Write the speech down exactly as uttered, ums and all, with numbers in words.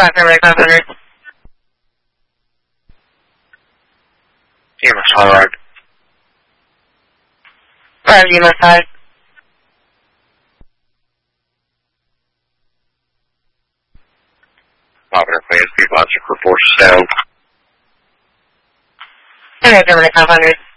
five, Terminal five hundred. E M S forward. five, E M S five. Operator, please, people answer for forces down. Terminal five hundred.